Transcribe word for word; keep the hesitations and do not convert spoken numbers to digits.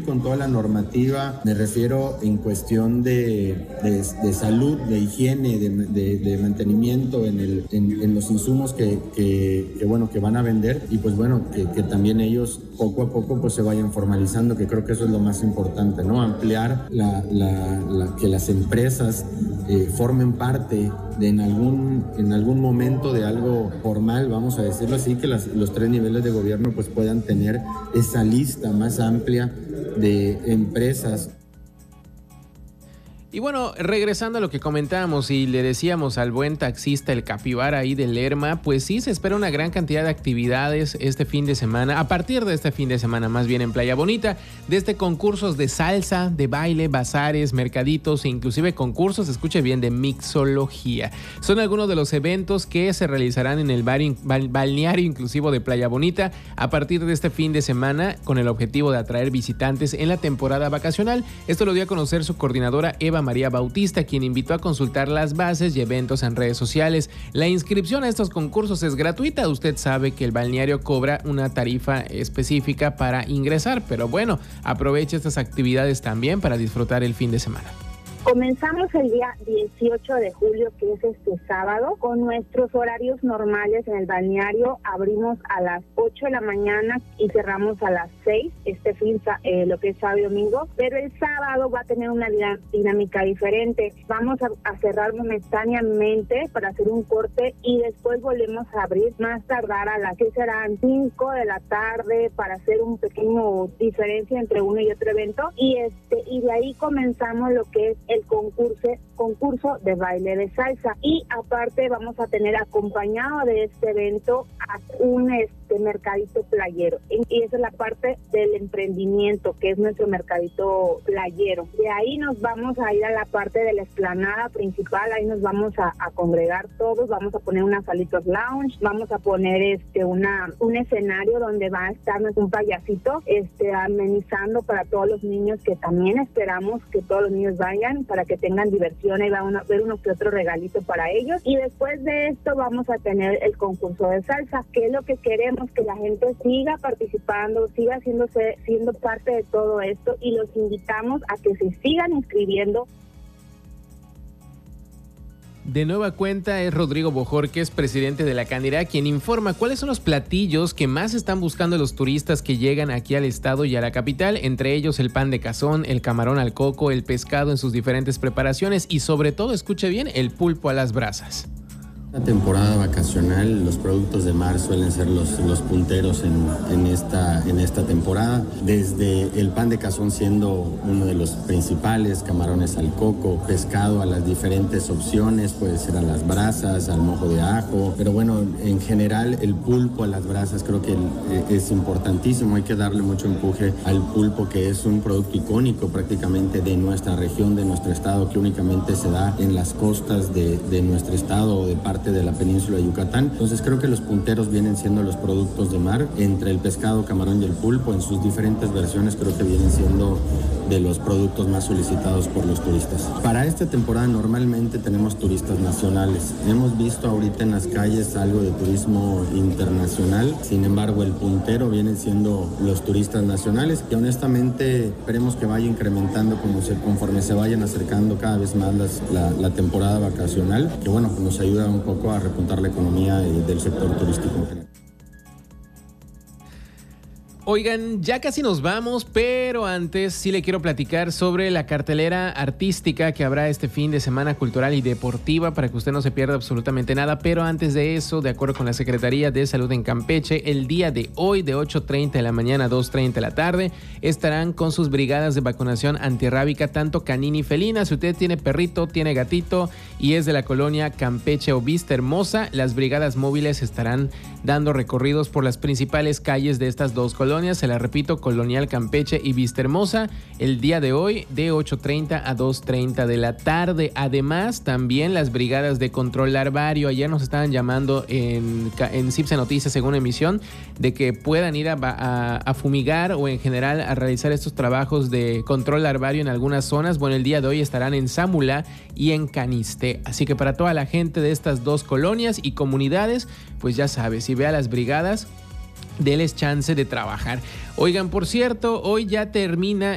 con toda la normativa, me refiero en cuestión de, de, de salud, de higiene, de, de, de mantenimiento en, el, en, en los insumos que, que, que, bueno, que van a vender, y pues bueno, que, que también ellos poco a poco pues se vayan formalizando, que creo que eso es lo más importante, ¿no? Ampliar la, la, la, que las empresas eh, formen parte de en algún, en algún momento de algo formal, vamos a decirlo así, que las, los tres niveles de gobierno pues puedan tener esa lista más amplia de empresas. Y bueno, regresando a lo que comentábamos y le decíamos al buen taxista, el capibara ahí de Lerma, pues sí, se espera una gran cantidad de actividades este fin de semana, a partir de este fin de semana más bien en Playa Bonita, desde concursos de salsa, de baile, bazares, mercaditos e inclusive concursos, escuche bien, de mixología. Son algunos de los eventos que se realizarán en el balneario inclusivo de Playa Bonita a partir de este fin de semana con el objetivo de atraer visitantes en la temporada vacacional. Esto lo dio a conocer su coordinadora Eva María Bautista, quien invitó a consultar las bases y eventos en redes sociales. La inscripción a estos concursos es gratuita. Usted sabe que el balneario cobra una tarifa específica para ingresar, pero bueno, aproveche estas actividades también para disfrutar el fin de semana. Comenzamos el día dieciocho de julio, que es este sábado, con nuestros horarios normales en el balneario. Abrimos a las ocho de la mañana y cerramos a las seis, este fin, eh, lo que es sábado y domingo, pero el sábado va a tener una dinámica diferente. Vamos a, a cerrar momentáneamente para hacer un corte y después volvemos a abrir más tardar a las que serán cinco de la tarde para hacer un pequeño diferencia entre uno y otro evento, y este y de ahí comenzamos lo que es el concurso, concurso de baile de salsa, y aparte vamos a tener acompañado de este evento a un este mercadito playero, y esa es la parte del emprendimiento, que es nuestro mercadito playero. De ahí nos vamos a ir a la parte de la explanada principal, ahí nos vamos a, a congregar todos, vamos a poner unas salitas lounge, vamos a poner este una un escenario donde va a estar un payasito este amenizando para todos los niños, que también esperamos que todos los niños vayan para que tengan diversión, y va a ver uno que otro regalito para ellos. Y después de esto vamos a tener el concurso de salsa, que es lo que queremos, que la gente siga participando, siga haciéndose, siendo parte de todo esto, y los invitamos a que se sigan inscribiendo. De nueva cuenta es Rodrigo Bojorquez, presidente de la Canira, quien informa cuáles son los platillos que más están buscando los turistas que llegan aquí al estado y a la capital, entre ellos el pan de cazón, el camarón al coco, el pescado en sus diferentes preparaciones y sobre todo, escuche bien, el pulpo a las brasas. La temporada vacacional, los productos de mar suelen ser los, los punteros en, en, esta, en esta temporada, desde el pan de cazón siendo uno de los principales, camarones al coco, pescado a las diferentes opciones, puede ser a las brasas, al mojo de ajo, pero bueno, en general el pulpo a las brasas creo que es importantísimo, hay que darle mucho empuje al pulpo, que es un producto icónico prácticamente de nuestra región, de nuestro estado, que únicamente se da en las costas de, de nuestro estado o de parte de la península de Yucatán. Entonces creo que los punteros vienen siendo los productos de mar, entre el pescado, camarón y el pulpo en sus diferentes versiones, creo que vienen siendo de los productos más solicitados por los turistas. Para esta temporada normalmente tenemos turistas nacionales. Hemos visto ahorita en las calles algo de turismo internacional, sin embargo el puntero vienen siendo los turistas nacionales, que honestamente esperemos que vaya incrementando como se, conforme se vayan acercando cada vez más las, la, la temporada vacacional, que bueno, pues nos ayuda un poco a repuntar la economía del sector turístico en general. Oigan, ya casi nos vamos, pero antes sí le quiero platicar sobre la cartelera artística que habrá este fin de semana, cultural y deportiva, para que usted no se pierda absolutamente nada. Pero antes de eso, de acuerdo con la Secretaría de Salud en Campeche, el día de hoy de ocho treinta de la mañana a dos treinta de la tarde estarán con sus brigadas de vacunación antirrábica, tanto canina y felina. Si usted tiene perrito, tiene gatito y es de la colonia Campeche o Vista Hermosa, las brigadas móviles estarán dando recorridos por las principales calles de estas dos colonias. Se la repito, Colonial Campeche y Vista Hermosa, el día de hoy de ocho treinta a dos treinta de la tarde. Además, también las brigadas de control larvario. Ayer nos estaban llamando en, en Cipse Noticias, según emisión, de que puedan ir a, a, a fumigar o en general a realizar estos trabajos de control larvario en algunas zonas. Bueno, el día de hoy estarán en Sámula y en Caniste. Así que para toda la gente de estas dos colonias y comunidades, pues ya sabes, si ve a las brigadas, déles chance de trabajar. Oigan, por cierto, hoy ya termina